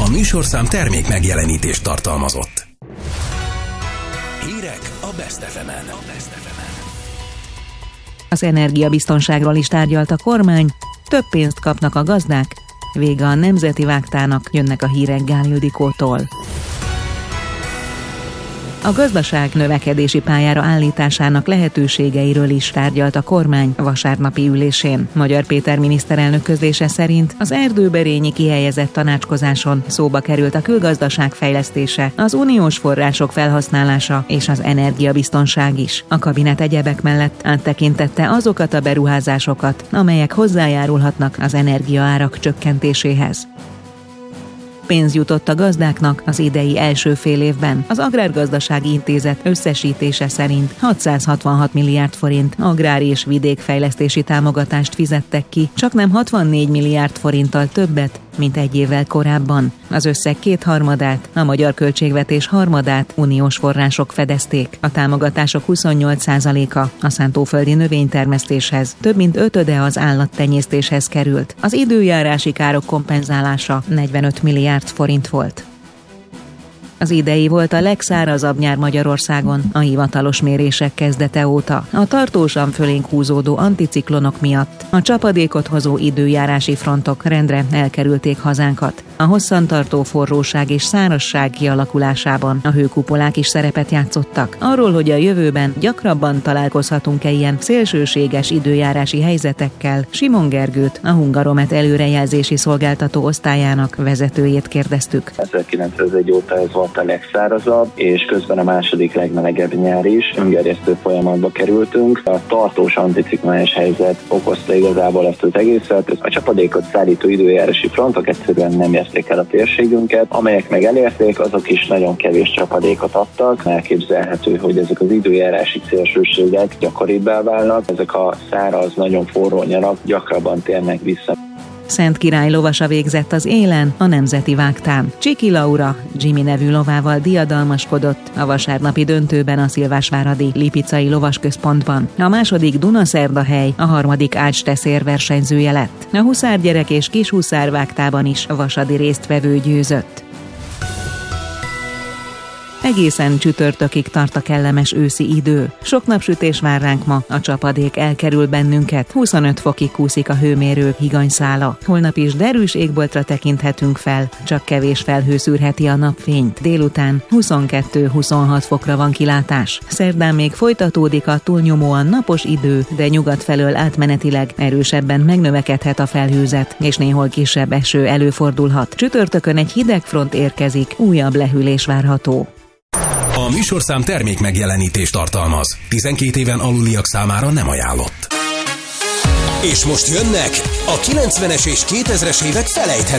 A műsorszám termék megjelenítést tartalmazott. Hírek a Best FM-en. Az energiabiztonságról is tárgyalt a kormány, több pénzt kapnak a gazdák, vége a nemzeti vágtának, jönnek a hírek Gál Ildikótól. A gazdaság növekedési pályára állításának lehetőségeiről is tárgyalt a kormány vasárnapi ülésén. Magyar Péter miniszterelnök közlése szerint az erdőberényi kihelyezett tanácskozáson szóba került a külgazdaság fejlesztése, az uniós források felhasználása és az energiabiztonság is. A kabinet egyebek mellett áttekintette azokat a beruházásokat, amelyek hozzájárulhatnak az energiaárak csökkentéséhez. Pénz jutott a gazdáknak az idei első fél évben. Az Agrárgazdasági Intézet összesítése szerint 666 milliárd forint agrár- és vidékfejlesztési támogatást fizettek ki, csaknem 64 milliárd forinttal többet, mint egy évvel korábban. Az összeg 2/3, a magyar költségvetés 1/3 uniós források fedezték. A támogatások 28%-a a szántóföldi növénytermesztéshez, több mint 1/5 az állattenyésztéshez került. Az időjárási károk kompenzálása 45 milliárd forint volt. Az idei volt a legszárazabb nyár Magyarországon a hivatalos mérések kezdete óta. A tartósan fölénk húzódó anticiklonok miatt a csapadékot hozó időjárási frontok rendre elkerülték hazánkat. A hosszantartó forróság és szárazság kialakulásában a hőkupolák is szerepet játszottak. Arról, hogy a jövőben gyakrabban találkozhatunk-e ilyen szélsőséges időjárási helyzetekkel, Simon Gergőt, a Hungaromet előrejelzési szolgáltató osztályának vezetőjét kérdeztük. 1901 óta ez volt a legszárazabb, és közben a második legmelegebb nyár is. Öngerjesztő folyamatba kerültünk. A tartós anticiklonális helyzet okozta igazából ezt az egészet. A csapadékot szállító időjárási frontok egyszerűen nem érték el a térségünket. Amelyek meg elérték, azok is nagyon kevés csapadékot adtak. Elképzelhető, hogy ezek az időjárási szélsőségek gyakoribbá válnak. Ezek a száraz, nagyon forró nyarak gyakrabban térnek vissza. Szent Király lovasa végzett az élen a nemzeti vágtán. Csiki Laura, Jimmy nevű lovával diadalmaskodott a vasárnapi döntőben a Szilvásváradi Lipicai Lovasközpontban. A második Dunaszerdahely, a harmadik Ács-Teszér versenyzője lett. A huszárgyerek és kis huszár vágtában is vasadi résztvevő győzött. Egészen csütörtökig tart a kellemes őszi idő. Sok napsütés vár ránk ma, a csapadék elkerül bennünket, 25 fokig kúszik a hőmérő higanyszála. Holnap is derűs égboltra tekinthetünk fel, csak kevés felhő szűrheti a napfényt. Délután 22-26 fokra van kilátás. Szerdán még folytatódik a túlnyomóan napos idő, de nyugat felől átmenetileg erősebben megnövekedhet a felhőzet, és néhol kisebb eső előfordulhat. Csütörtökön egy hideg front érkezik, újabb lehűlés várható. A műsorszám termék megjelenítést tartalmaz. 12 éven aluliak számára nem ajánlott. És most jönnek a 90-es és 2000-es évek felejthetetlen